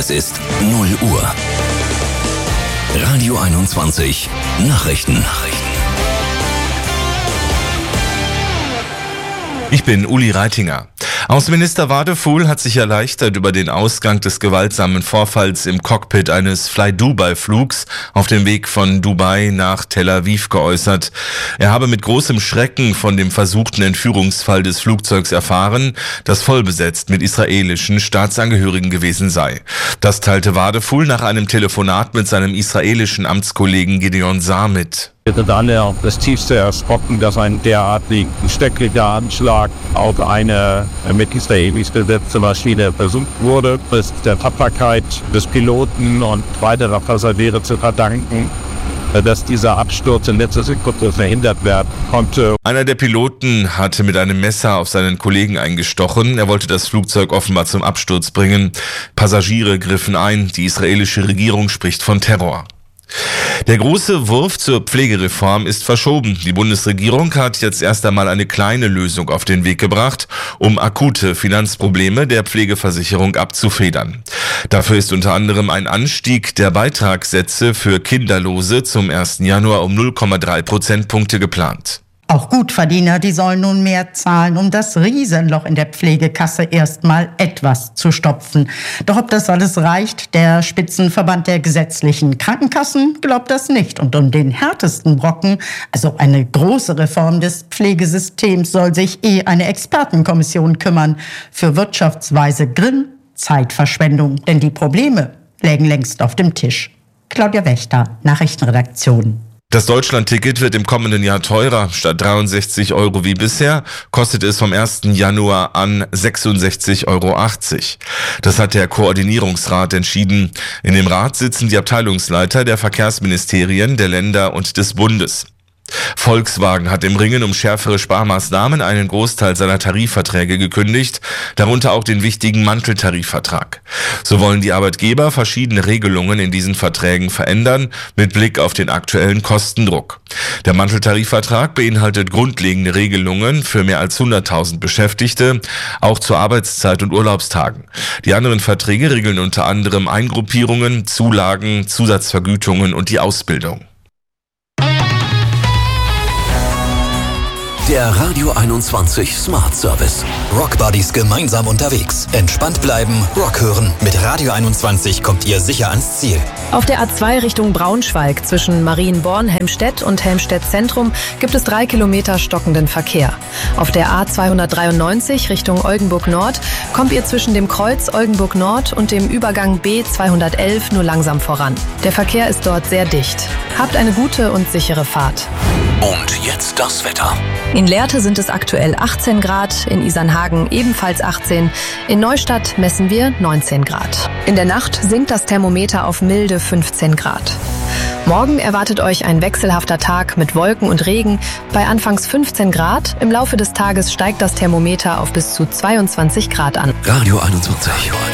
Es ist 0 Uhr. Radio 21 Nachrichten. Ich bin Uli Reitinger. Außenminister Wadefuhl hat sich erleichtert über den Ausgang des gewaltsamen Vorfalls im Cockpit eines Fly-Dubai-Flugs auf dem Weg von Dubai nach Tel Aviv geäußert. Er habe mit großem Schrecken von dem versuchten Entführungsfall des Flugzeugs erfahren, das vollbesetzt mit israelischen Staatsangehörigen gewesen sei. Das teilte Wadefuhl nach einem Telefonat mit seinem israelischen Amtskollegen Gideon Saar mit. Wir sind alle das tiefste erschrocken, dass ein derartig schrecklicher Anschlag auf eine mit Israelis besetzte Maschine versucht wurde. Es ist der Tapferkeit des Piloten und weiterer Passagiere zu verdanken, dass dieser Absturz in letzter Sekunde verhindert werden konnte. Einer der Piloten hatte mit einem Messer auf seinen Kollegen eingestochen. Er wollte das Flugzeug offenbar zum Absturz bringen. Passagiere griffen ein. Die israelische Regierung spricht von Terror. Der große Wurf zur Pflegereform ist verschoben. Die Bundesregierung hat jetzt erst einmal eine kleine Lösung auf den Weg gebracht, um akute Finanzprobleme der Pflegeversicherung abzufedern. Dafür ist unter anderem ein Anstieg der Beitragssätze für Kinderlose zum 1. Januar um 0,3 Prozentpunkte geplant. Auch Gutverdiener, die sollen nun mehr zahlen, um das Riesenloch in der Pflegekasse erstmal etwas zu stopfen. Doch ob das alles reicht, der Spitzenverband der gesetzlichen Krankenkassen glaubt das nicht. Und um den härtesten Brocken, also eine große Reform des Pflegesystems, soll sich eine Expertenkommission kümmern. Für Wirtschaftsweise Grimm, Zeitverschwendung, denn die Probleme lägen längst auf dem Tisch. Claudia Wächter, Nachrichtenredaktion. Das Deutschland-Ticket wird im kommenden Jahr teurer. Statt 63 € wie bisher kostet es vom 1. Januar an 66,80 €. Das hat der Koordinierungsrat entschieden. In dem Rat sitzen die Abteilungsleiter der Verkehrsministerien, der Länder und des Bundes. Volkswagen hat im Ringen um schärfere Sparmaßnahmen einen Großteil seiner Tarifverträge gekündigt, darunter auch den wichtigen Manteltarifvertrag. So wollen die Arbeitgeber verschiedene Regelungen in diesen Verträgen verändern, mit Blick auf den aktuellen Kostendruck. Der Manteltarifvertrag beinhaltet grundlegende Regelungen für mehr als 100.000 Beschäftigte, auch zu Arbeitszeit und Urlaubstagen. Die anderen Verträge regeln unter anderem Eingruppierungen, Zulagen, Zusatzvergütungen und die Ausbildung. Der Radio 21 Smart Service. Rock Buddies gemeinsam unterwegs. Entspannt bleiben, Rock hören. Mit Radio 21 kommt ihr sicher ans Ziel. Auf der A2 Richtung Braunschweig zwischen Marienborn, Helmstedt und Helmstedt Zentrum gibt es 3 Kilometer stockenden Verkehr. Auf der A293 Richtung Oldenburg Nord kommt ihr zwischen dem Kreuz Oldenburg Nord und dem Übergang B211 nur langsam voran. Der Verkehr ist dort sehr dicht. Habt eine gute und sichere Fahrt. Und jetzt das Wetter. In Lehrte sind es aktuell 18 Grad, in Isernhagen ebenfalls 18, in Neustadt messen wir 19 Grad. In der Nacht sinkt das Thermometer auf milde 15 Grad. Morgen erwartet euch ein wechselhafter Tag mit Wolken und Regen bei anfangs 15 Grad. Im Laufe des Tages steigt das Thermometer auf bis zu 22 Grad an. Radio 21.